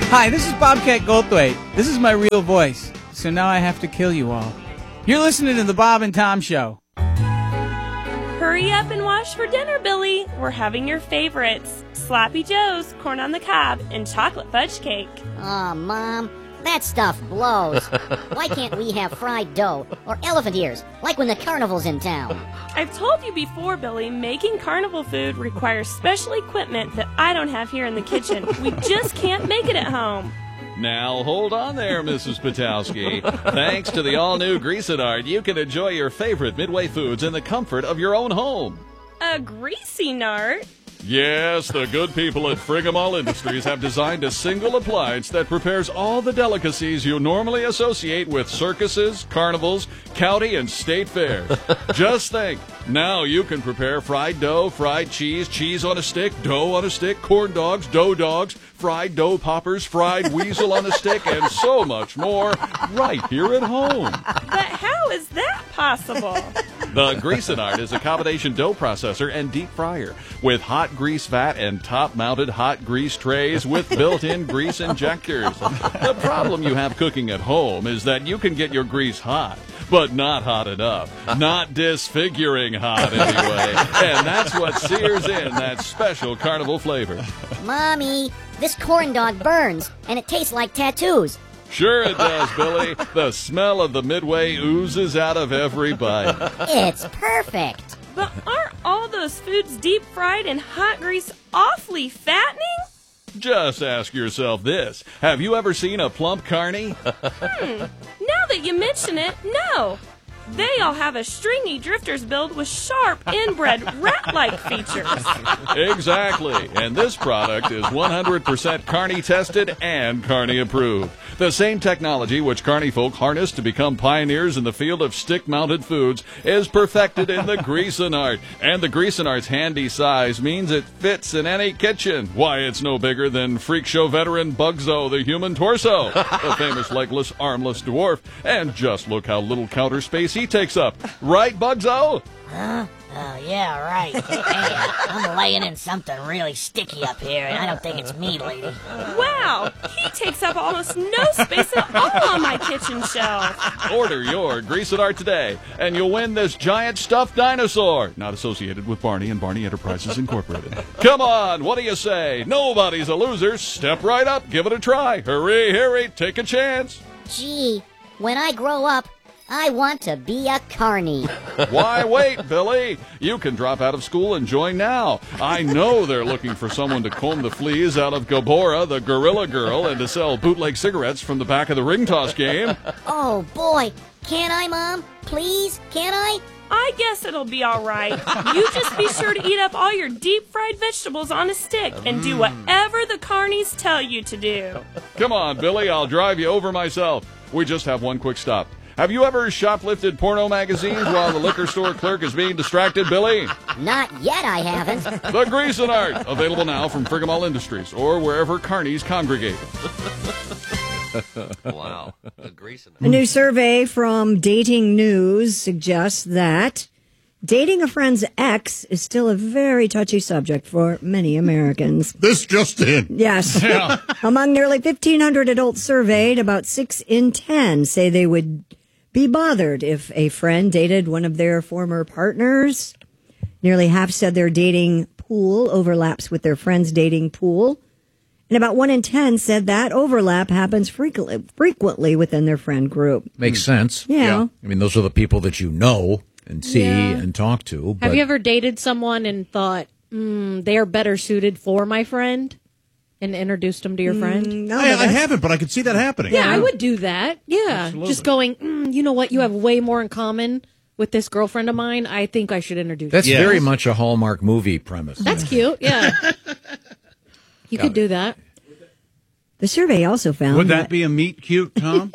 Hi, this is Bobcat Goldthwait. This is my real voice, so now I have to kill you all. You're listening to The Bob and Tom Show. Hurry up and wash for dinner, Billy. We're having your favorites. Sloppy Joe's, corn on the cob, and chocolate fudge cake. Aw, Mom, that stuff blows. Why can't we have fried dough or elephant ears, like when the carnival's in town? I've told you before, Billy, making carnival food requires special equipment that I don't have here in the kitchen. We just can't make it at home. Now, hold on there, Mrs. Patowski. Thanks to the all-new Greasinart, you can enjoy your favorite Midway foods in the comfort of your own home. A greasy nart? Yes, the good people at Frigamall Industries have designed a single appliance that prepares all the delicacies you normally associate with circuses, carnivals, county, and state fairs. Just think, now you can prepare fried dough, fried cheese, cheese on a stick, dough on a stick, corn dogs, dough dogs, fried dough poppers, fried weasel on a stick, and so much more right here at home. But how is that possible? The Greasinart is a combination dough processor and deep fryer with hot grease vat and top-mounted hot grease trays with built-in grease injectors. The problem you have cooking at home is that you can get your grease hot, but not hot enough. Not disfiguring hot, anyway. And that's what sears in that special carnival flavor. Mommy, this corn dog burns, and it tastes like tattoos. Sure it does, Billy. The smell of the Midway oozes out of every bite. It's perfect. But aren't all those foods deep-fried in hot grease awfully fattening? Just ask yourself this. Have you ever seen a plump carny? Now that you mention it, no. They all have a stringy drifter's build with sharp, inbred, rat-like features. Exactly. And this product is 100% Carney tested and Carney approved. The same technology which Carney folk harnessed to become pioneers in the field of stick-mounted foods is perfected in the Greasinart. And the Greasinart's handy size means it fits in any kitchen. Why, it's no bigger than freak show veteran Bugzo the human torso, the famous legless, armless dwarf. And just look how little counter space he takes up. Right, Bugzo? Huh? Oh, yeah, right. Hey, I'm laying in something really sticky up here, and I don't think it's me, lady. Wow, he takes up almost no space at all on my kitchen shelf. Order your Greasinart today, and you'll win this giant stuffed dinosaur. Not associated with Barney and Barney Enterprises Incorporated. Come on, what do you say? Nobody's a loser. Step right up, give it a try. Hurry, take a chance. Gee, when I grow up, I want to be a carny. Why wait, Billy? You can drop out of school and join now. I know they're looking for someone to comb the fleas out of Gabora, the Gorilla Girl, and to sell bootleg cigarettes from the back of the ring toss game. Oh, boy. Can I, Mom? Please? Can I? I guess it'll be all right. You just be sure to eat up all your deep-fried vegetables on a stick and do whatever the carnies tell you to do. Come on, Billy, I'll drive you over myself. We just have one quick stop. Have you ever shoplifted porno magazines while the liquor store clerk is being distracted, Billy? Not yet, I haven't. The Greasinart, available now from Frigamall Industries or wherever carnies congregate. Wow, the Greasinart. A new survey from Dating News suggests that dating a friend's ex is still a very touchy subject for many Americans. This just in. Yes. Yeah. Among nearly 1,500 adults surveyed, about 6 in 10 say they would be bothered if a friend dated one of their former partners. Nearly half said their dating pool overlaps with their friend's dating pool. And about 1 in 10 said that overlap happens frequently within their friend group. Makes sense. Yeah. I mean, those are the people that you know and see and talk to. Have you ever dated someone and thought, they are better suited for my friend? And introduced them to your friend? No, I haven't, but I could see that happening. Yeah, I would do that. Yeah. Absolutely. Just going, you know what? You have way more in common with this girlfriend of mine. I think I should introduce That's you. very much a Hallmark movie premise. That's cute. Yeah. You could do that. The survey also found Would that be a meet cute, Tom?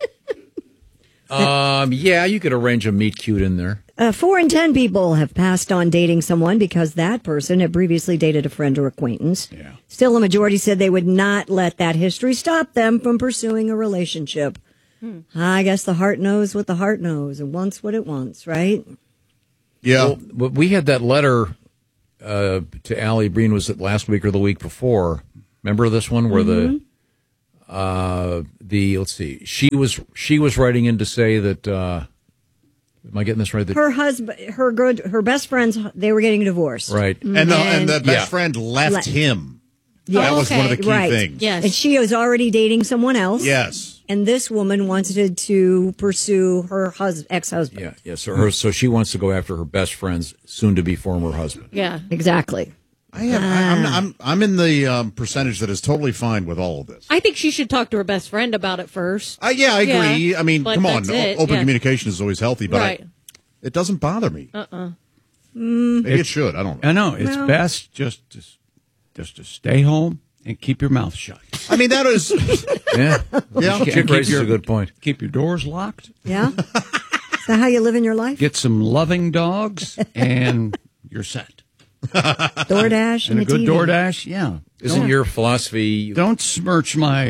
Yeah, you could arrange a meet cute in there. 4 in 10 people have passed on dating someone because that person had previously dated a friend or acquaintance. Yeah. Still, a majority said they would not let that history stop them from pursuing a relationship. I guess the heart knows what the heart knows and wants what it wants, right? Yeah. Well, we had that letter to Allie Breen, was it last week or the week before? Remember this one where the let's see. She was writing in to say that. Am I getting this right? That, Her husband, her best friends, they were getting a divorce. right. And the best friend left him. Yeah. That was one of the key Right. things. Yes. And she was already dating someone else. Yes. And this woman wanted to pursue her ex-husband. Yeah. So she wants to go after her best friend's soon-to-be former husband. Yeah. Exactly. I'm in the percentage that is totally fine with all of this. I think she should talk to her best friend about it first. Yeah, I agree. Yeah, I mean, but come on. that's it, Open yeah. communication is always healthy, but Right. it doesn't bother me. Maybe it should. I don't know. I know it's best just to stay home and keep your mouth shut. I mean, that is. Yeah. Yeah. Chick raises a good point. Keep your doors locked. Yeah? Is that how you live in your life? Get some loving dogs, and you're set. DoorDash And and a good TV. DoorDash, yeah. Isn't your philosophy Don't smirch my.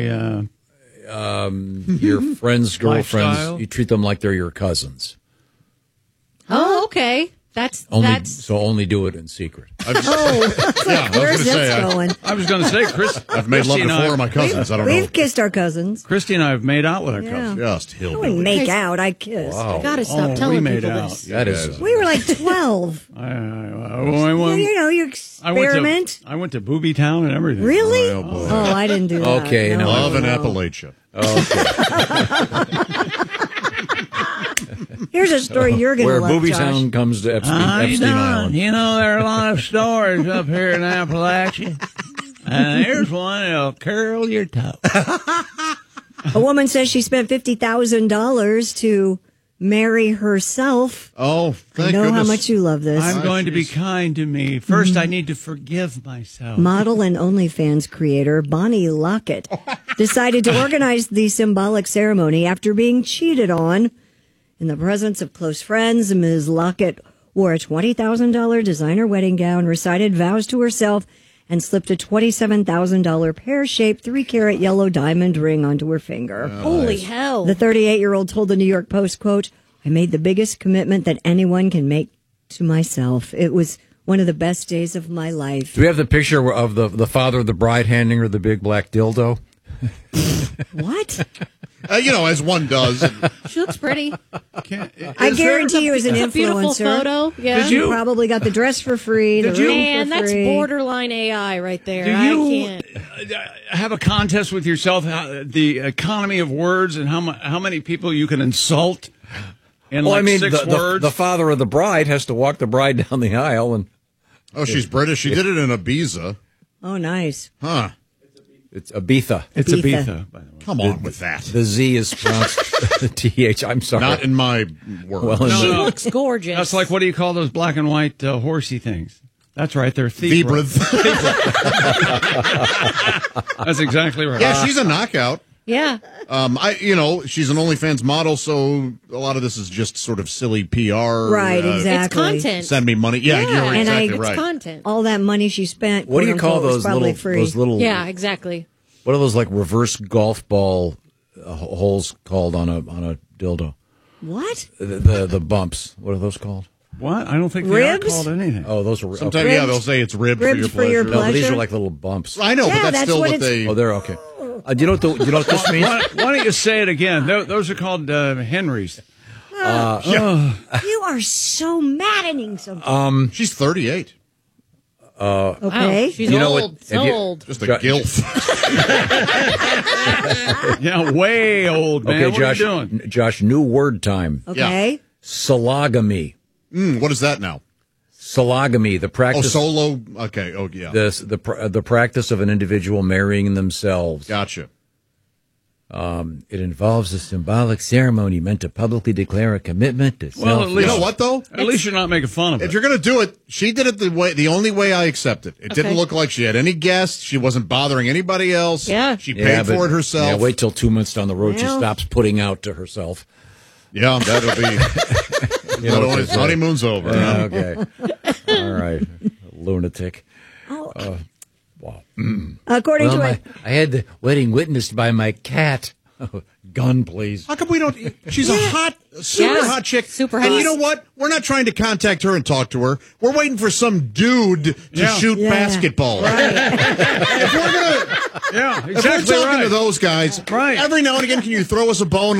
your friends' girlfriends? Lifestyle? You treat them like they're your cousins. Oh, okay. That's Only do it in secret. Yeah, I Where's was going to this say. going? I was going to say, Chris. I've made love to 4 of my cousins. I don't know. We've kissed our cousins. Christy and I have made out with our cousins. Just I wouldn't hillbilly. make out. I kissed. I gotta stop we telling made people out. this. That is. We were like 12. I Well, went, you know, you experiment. I went to Booby Town and everything. Really? Oh, boy. Oh, I didn't do that. Okay, No, now Love in no. Appalachia. Here's a story you're going to Where love, Booby Josh. Town comes to Epstein Island. You know, there are a lot of stories up here in Appalachia. And here's one that'll curl your toe. A woman says she spent $50,000 to marry herself. Oh, I thank know goodness. how much you love this. I'm going to be kind to me. First, I need to forgive myself. Model and OnlyFans creator Bonnie Lockett decided to organize the symbolic ceremony after being cheated on. In the presence of close friends, Ms. Lockett wore a $20,000 designer wedding gown, recited vows to herself, and slipped a $27,000 pear-shaped 3-carat yellow diamond ring onto her finger. Holy hell. The 38-year-old told the New York Post, quote, "I made the biggest commitment that anyone can make to myself. It was one of the best days of my life." Do we have the picture of the father of the bride handing her the big black dildo? What? As one does. She looks pretty. I guarantee you as an It's a beautiful influencer. photo. Yeah. Did You you- probably got the dress for free. The room Man, for that's free. borderline AI right there. Do I you can't. have a contest with yourself, the economy of words and how many people you can insult in Well, like I mean, 6 words? the father of the bride has to walk the bride down the aisle, and Oh, she's British. She did it in Ibiza. Oh, nice. Huh. it's Ibiza. It's Ibiza. Ibiza, by the way. Come on with that. The Z is pronounced TH. I'm sorry. Not in my words. Well, in She the- looks gorgeous. That's like, what do you call those black and white horsey things? That's right, they're zebra. That's exactly right. Yeah, she's a knockout. Yeah. She's an OnlyFans model, so a lot of this is just sort of silly PR. Right, It's exactly. content. Send me money. Yeah, you're and exactly It's right. content. All that money she spent. what do you quote call unquote, was those probably little? free. Those little. Yeah, exactly. What are those like reverse golf ball holes called on a dildo? What? The bumps. What are those called? What? I don't think they Ribs? are called anything. Oh, those are Sometimes, okay. yeah, they'll say it's rib Ribs for your pleasure. No, but these pleasure. are like little bumps. I know, Yeah, but that's that's still what what it's- they. Oh, they're okay. Do you know what this means? Why don't you say it again? Those are called Henrys. You are so maddening sometimes. She's 38. Okay. Wow, she's You know old. what- So have you- old. Just a Jo- gilf. Yeah, way old, man. Okay, What Josh. are you doing? Josh, new word time. Okay. Sologamy. What is that now? Sologamy, the Oh, practice. solo. Okay. Oh, yeah. The practice of an individual marrying themselves. Gotcha. It involves a symbolic ceremony meant to publicly declare a commitment to Well, self. at least, You know what, though? At least you're not making fun of If it. you're going to do it, she did it the only way I accept it. It didn't Okay. look like she had any guests. She wasn't bothering anybody else. Yeah. She paid for it herself. Yeah, wait till 2 months down the road, she Well. stops putting out to herself. Yeah, that'll be. You know what they say. honeymoon's over. huh? Okay. All right. Lunatic. Wow. According Well, to a I had the wedding witnessed by my cat. Gun, please. How come we don't? She's a hot, super hot chick. Super And hot. you know what? We're not trying to contact her and talk to her. We're waiting for some dude to shoot basketball. If we're gonna, Yeah, if we're exactly talking right. to those guys, Right. every now and again, can you throw us a bone?